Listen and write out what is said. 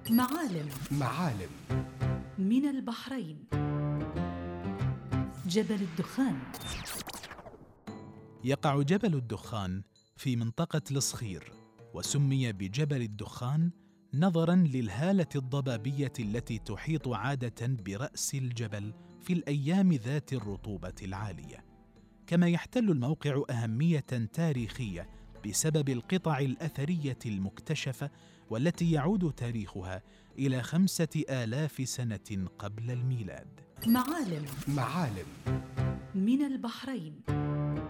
معالم من البحرين. جبل الدخان. يقع جبل الدخان في منطقة الصخير، وسمي بجبل الدخان نظراً للهالة الضبابية التي تحيط عادة برأس الجبل في الأيام ذات الرطوبة العالية. كما يحتل الموقع أهمية تاريخية بسبب القطع الأثرية المكتشفة، والتي يعود تاريخها إلى 5000 سنة قبل الميلاد. معالم من البحرين.